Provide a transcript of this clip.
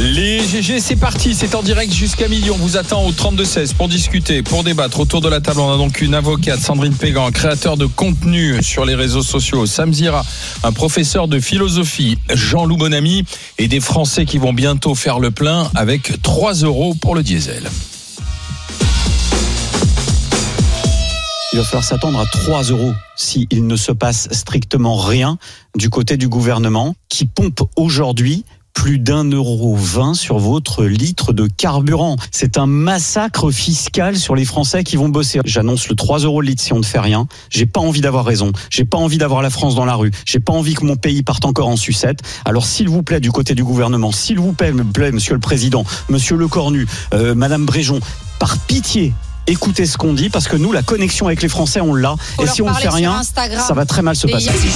Les GG, c'est parti, c'est en direct jusqu'à midi. On vous attend au 32-16 pour discuter, pour débattre. Autour de la table, on a donc une avocate, Sandrine Pégan, créateur de contenu sur les réseaux sociaux, Sam Zira, un professeur de philosophie, Jean-Loup Bonamy, et des Français qui vont bientôt faire le plein avec 3 € pour le diesel. Il va falloir s'attendre à 3 € s'il ne se passe strictement rien du côté du gouvernement qui pompe aujourd'hui plus d'1,20 € sur votre litre de carburant. C'est un massacre fiscal sur les Français qui vont bosser. J'annonce le 3 € le litre si on ne fait rien. J'ai pas envie d'avoir raison. J'ai pas envie d'avoir la France dans la rue. J'ai pas envie que mon pays parte encore en sucette. Alors s'il vous plaît, du côté du gouvernement, s'il vous plaît, Monsieur le Président, Monsieur Lecornu, Madame Bréjon, par pitié, écoutez ce qu'on dit, parce que nous, la connexion avec les Français, on l'a. Et si on ne fait rien, ça va très mal se passer.